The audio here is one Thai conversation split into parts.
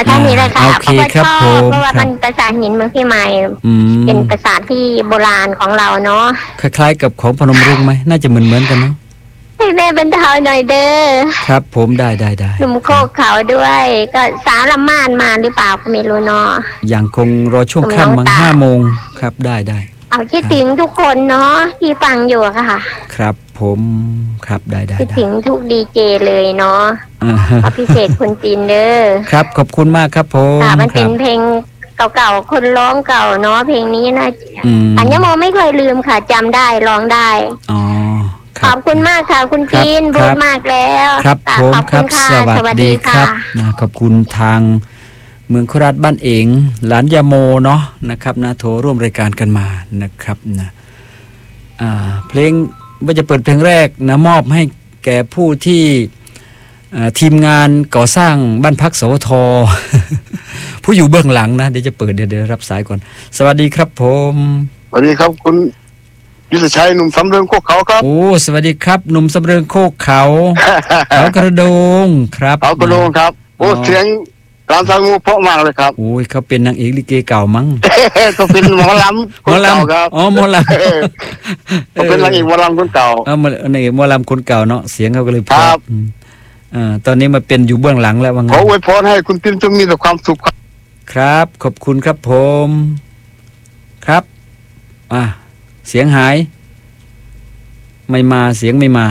เอาท่านี้เลยค่ะโอเคครับผมเพราะว่ามันปราสาทหินเมืองพี่ใหม่เป็นปราสาทที่โบราณของเราเนาะคล้ายๆกับของพนมรุ้งไหมน่าจะเหมือนกันเนาะให้แม่บรรเทาหน่อยเด้อครับผมได้หนุ่มโคกเขาด้วยก็สาวละม่านมาหรือเปล่าก็ไม่รู้เนาะอย่างคงรอช่วงค่ำมั้ง5 โมงครับได้เอาคิดถึงทุกคนเนาะที่ฟังอยู่ค่ะครับผมครับได้คิดถึงทุกดีเจเลยเนาะพิเศษคุณจีนเด้อครับขอบคุณมากครับผมมันเป็นเพลงเก่าๆคนร้องเก่าเนาะเพลงนี้นะอัญญโมไม่เคยลืมค่ะจำได้ร้องได้ขอบคุณมากค่ะคุณจีนพูดมากแล้วครับผมครับสวัสดีครับนะขอบคุณทางเมืองโคราชบ้านเองหลานยาโมเนาะนะครับนะโทรร่วมรายการกันมานะครับนะเพลงว่าจะเปิดเพลงแรกนะมอบให้แก่ผู้ที่ทีมงานก่อสร้างบ้านพักสวท ผู้อยู่เบื้องหลังนะเดี๋ยวจะเปิดเดี๋ยวรับสายก่อนสวัสดีครับผมสวัสดีครับคุณยุทธชัยหนุ่มสำเริงโคกเขาครับโอ้สวัสดีครับหนุ่มสำเริงโคกเขาเขากระโดงครับเขากระโดงครับโอ้เสียงการสังงูเพราะมากเลยครับโอ้ยเขาเป็นนางเอกลิเกเก่ามั้งเขาเป็นหมอลำคนเก่าครับอ๋อหมอลำเขาเป็นนางเอกหมอลำคนเก่านางเอกหมอลำคนเก่าเนาะเสียงเขาก็เลยเพราะตอนนี้มาเป็นอยู่เบื้องหลังแล้วว่าไงขออวยพรให้คุณติ้นจงมีแต่ความสุขครับขอบคุณครับผมครับเสียงหายไม่มาเสียงไม่มา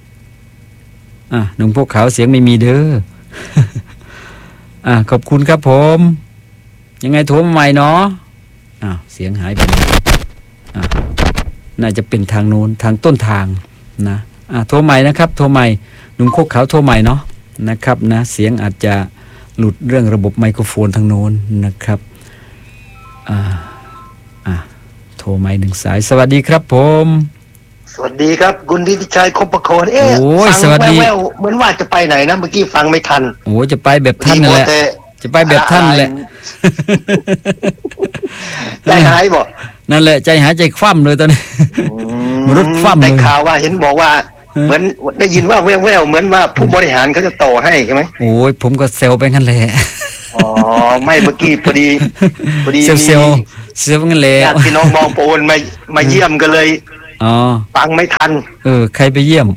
หนุ่มพวกเขาเสียงไม่มีเด้อขอบคุณครับผมยังไงโทรมาใหม่เนาะเสียงหายไปน่าจะเป็นทางโน้นทางต้นทางนะโทรใหม่นะครับโทรใหม่หนุ่มพวกเขาโทรใหม่เนาะนะครับนะเสียงอาจจะหลุดเรื่องระบบไมโครโฟนทางโน้นนะครับโทรใหม่1 สายสวัสดีครับผมสวัสดีครับคุณทิติชัยคมประโคนฟังแววๆเหมือนว่าจะไปไหนนะเมื่อกี้ฟังไม่ทันโอ้จะไปแบบท่านนั่นแหละจะไปแบบท่านแหละใจหายบ่นั่นแหละใจหายใจคว่ำเลยตอนนี้รถคว่ำได้ข่าวว่าเห็นบอกว่าเหมือนได้ยินว่าแว่วๆเหมือนว่าผู้บริหารเขาจะต่อให้ใช่ไหมโอ้ยผมก็เซลไปงั้นแหละไม่เมื่อกี้พอดีเซลงั้นแหละญาติพี่น้องมองโปนมาเยี่ยมกันเลยฟังไม่ทันใครไปเยี่ยม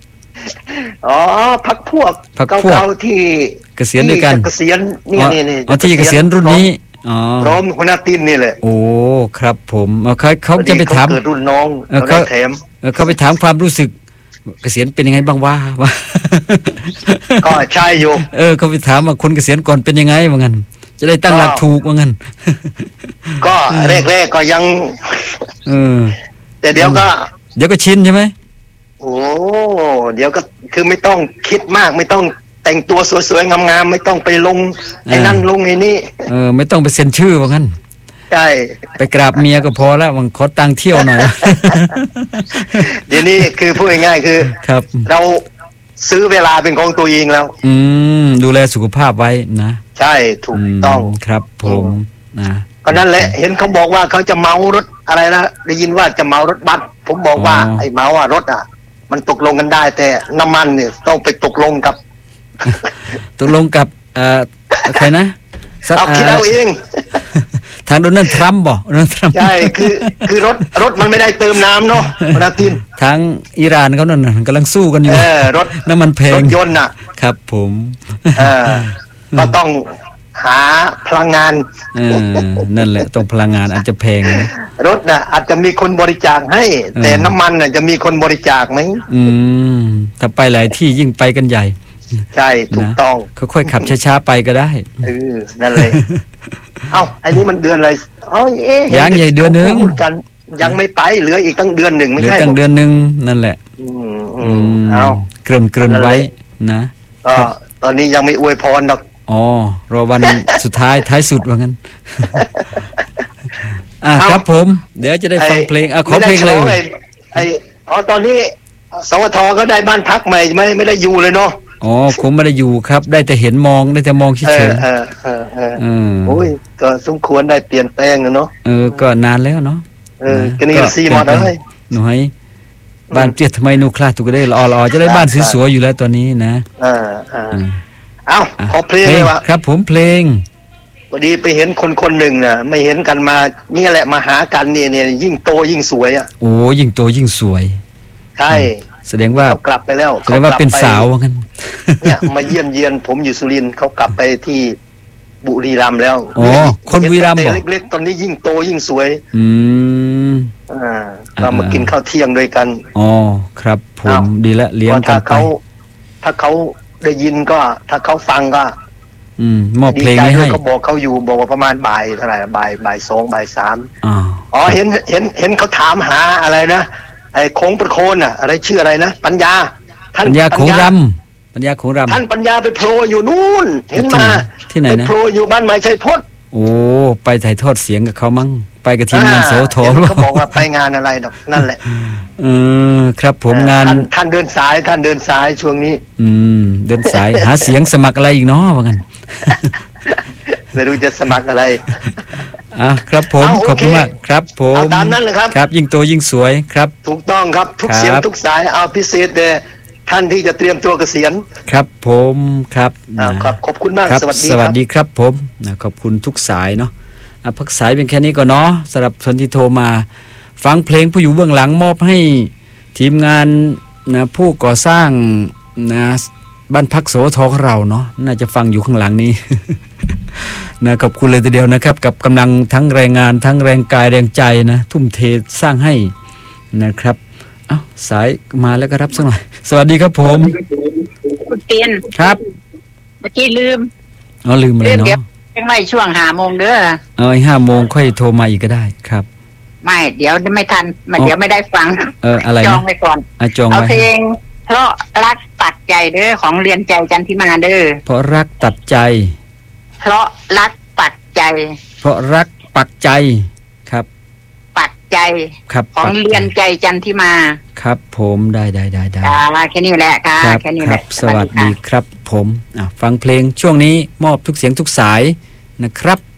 พักพวกเก่าๆที่เกษียณด้วยกันเกษียณนี่ที่เกษียณรุ่นนี้พร้อมหัวหน้าติ้นนี่แหละโอ้ครับผมเขาจะไปถามเกิดรุ่นน้องเขาไปถามความรู้สึกเกษียณเป็นยังไงบ้างวะก็ใช่อยู่เขาไปถามว่าคนเกษียณก่อนเป็นยังไงว่างั้นจะได้ตั้งหลักถูกว่างั้นก็แรกๆก็ยังแต่เดี๋ยวก็ชินใช่ไหมโอ้เดี๋ยวก็คือไม่ต้องคิดมากไม่ต้องแต่งตัวสวยๆงามๆไม่ต้องไปลงไอ้นั่นลงไอ้นี่ไม่ต้องไปเซ็นชื่อว่างั้นใช่ไปกราบเมียก็พอแล้วขอตังค์เที่ยวหน่อยเดี๋ยวนี้คือพูดง่ายๆคือครับเราซื้อเวลาเป็นของตัวเองแล้วดูแลสุขภาพไว้นะใช่ถูกต้องครับผมนะก็นั่นแหละเห็นเขาบอกว่าเขาจะเมารถอะไรนะได้ยินว่าจะเมารถบัสผมบอกว่าไอ้เมารถมันตกลงกันได้แต่น้ำมันเนี่ยต้องไปตกลงกับใครนะเอาคิดเอาเองทางโดนัลด์ทรัมป์บ่ใช่คือรถมันไม่ได้เติมน้ำเนาะนาทินทางอิหร่านเขานั่นกำลังสู้กันอยู่รถน้ำมันแพงรถยนต์ครับผมก็ต้องหาพลังงานนั่นแหละต้องพลังงานอาจจะแพงนะรถอาจจะมีคนบริจาคให้แต่น้ำมันจะมีคนบริจาคไหมถ้าไปหลายที่ยิ่งไปกันใหญ่ใช่ถูกต้องค่อยๆขับช้าๆไปก็ได้นั่นเลยไอ้นี่มันเดือนอะไรยังใหญ่เดือนนึงยังไม่ไปเหลืออีกตั้งเดือนหนึ่งไม่ใช่ตั้งเดือนนึงนั่นแหละเกริ่นไว้นะตอนนี้ยังไม่อวยพรดอกรอวันสุดท้ายท้ายสุดว่างั้นครับผมเดี๋ยวจะได้ฟังเพลงขอเพลงเลยตอนนี้สวทก็ได้บ้านพักใหม่ไม่ได้อยู่เลยเนาะผมไม่ได้อยู่ครับได้แต่เห็นได้แต่มองเฉยๆโอ้ยก็สมควรได้เปลี่ยนแปลงเนาะก็นานแล้วเนาะก็นี่ซีมอดเลยหน่อยบ้านเตี้ยทำไมนูคลาถูกได้รอจะได้บ้านสวยๆอยู่แล้วตอนนี้นะเอ้าขอเพลงเลยวะครับผมเพลงพอดีไปเห็นคนหนึ่งน่ะไม่เห็นกันมานี่แหละมาหากันเนี่ยยิ่งโตยิ่งสวยอ่ะโอ้ยิ่งโตยิ่งสวยใช่แสดงว่าเขากลับไปแล้วแสดงว่าเป็นสาวว่างั้นเนี่ยมาเยี่ยมผมอยู่สุรินทร์เขากลับไปที่บุรีรัมย์แล้วอ๋อคนบุรีรัมย์เห็นเหรอแต่เล็กๆตอนนี้ยิ่งโตยิ่งสวย เรามากินข้าวเที่ยงด้วยกันอ๋อครับผมดีละเลี้ยงกันไปถ้าเขาได้ยินก็ ถ้าเขาฟังก็มอบเพลงดีใจให้เขาบอกเขาอยู่บอกว่าประมาณบ่ายเท่าไหร่บ่าย 2 บ่าย 3 อ๋อเห็นเขาถามหาอะไรนะไอ้โค้งประโคนอ่ะ อะไรชื่ออะไรนะปัญญาปัญญาโขงรำปัญญาโขงรำท่านปัญญาไปโผล่อยู่นู่นเห็นมาที่ไหนนะไปโผล่อยู่บ้านใหม่ชัยพจน์โอ้ไปถ่ายทอดเสียงกับเขามั้งไปกับทีมงานโสโถเขาบอกว่าไปงานอะไรดอกนั่นแหละครับผมงานท่านเดินสายช่วงนี้เดินสาย หาเสียงสมัครอะไรอีกเนาะว่างั้นไม่รู้จะสมัครอะไรครับผมขอบคุณมากครับผมตามนั้นเลยครับครับยิ่งโตยิ่งสวยครับถูกต้องครับทุกเสียงทุกสายเอาพิเศษแต่ท่านที่จะเตรียมตัวเกษียณครับผมครับครับขอบคุณมากครับสวัสดีสวัสดีครับผมขอบคุณทุกสายเนาะพักสายเป็นแค่นี้ก่อนเนาะสำหรับคนที่โทรมาฟังเพลงผู้อยู่เบื้องหลังมอบให้ทีมงานผู้ก่อสร้างบ้านพักโสธรของเราเนาะน่าจะฟังอยู่ข้างหลังนี้ ขอบคุณเลยทีเดียวนะครับกับกำลังทั้งแรงงานทั้งแรงกายแรงใจนะทุ่มเทสร้างให้นะครับสายมาแล้วก็รับสักหน่อยสวัสดีครับผมคุณเตียนครับเมื่อกี้ลืมอะไรเนาะยังไม่ช่วง5 โมงเด้อ 5 โมงค่อยโทรมาอีกก็ได้ครับไม่เดี๋ยวไม่ทันเดี๋ยวไม่ได้ฟังอะไรจองไว้ก่อนจองไว้เอาเพลงเพราะรักตัดใจเด้อของเรียนใจจันทิมาเด้อเพราะรักตัดใจเพราะรักปักใจเพราะรักปักใจครับปักใจครับของเรียนใจจันทิมาครับผมได้แค่นี้แหละค่ะแค่นี้แหละสวัสดีครับผมฟังเพลงช่วงนี้มอบทุกเสียงทุกสายนะครับ